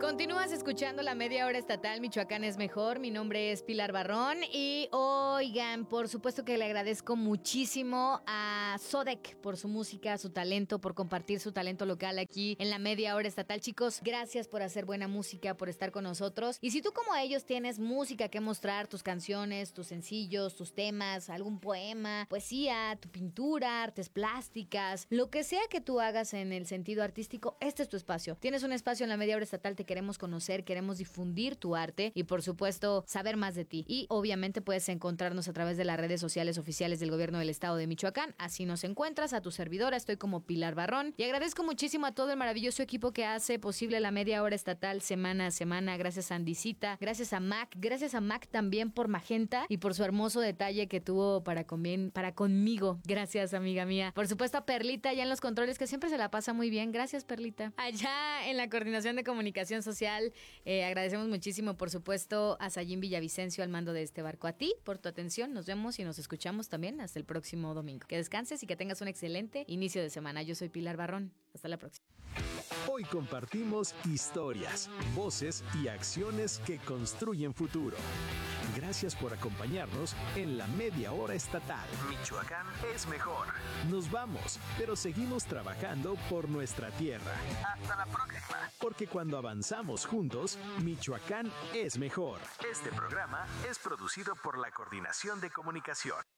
Continúas escuchando la media hora estatal Michoacán es mejor. Mi nombre es Pilar Barrón y oigan, por supuesto que le agradezco muchísimo a Sodec por su música, su talento, por compartir su talento local aquí en la media hora estatal. Chicos, gracias por hacer buena música, por estar con nosotros. Y si tú como ellos tienes música que mostrar, tus canciones, tus sencillos, tus temas, algún poema, poesía, tu pintura, artes plásticas, lo que sea que tú hagas en el sentido artístico, este es tu espacio. Tienes un espacio en la media hora estatal, te queremos conocer, queremos difundir tu arte y por supuesto saber más de ti. Y obviamente puedes encontrarnos a través de las redes sociales oficiales del gobierno del estado de Michoacán. Así nos encuentras, a tu servidora, estoy como Pilar Barrón. Y agradezco muchísimo a todo el maravilloso equipo que hace posible la media hora estatal semana a semana. Gracias a Andisita, gracias a Mac también por Magenta y por su hermoso detalle que tuvo para conmigo. Gracias, amiga mía. Por supuesto a Perlita allá en los controles, que siempre se la pasa muy bien. Gracias, Perlita. Allá en la coordinación de comunicación social, agradecemos muchísimo, por supuesto, a Sayín Villavicencio al mando de este barco. A ti por tu atención, nos vemos y nos escuchamos también hasta el próximo domingo. Que descanses y que tengas un excelente inicio de semana. Yo soy Pilar Barrón. Hasta la próxima. Hoy compartimos historias, voces y acciones que construyen futuro. Gracias por acompañarnos en la media hora estatal. Michoacán es mejor. Nos vamos, pero seguimos trabajando por nuestra tierra. Hasta la próxima. Porque cuando avanzamos juntos, Michoacán es mejor. Este programa es producido por la Coordinación de Comunicación.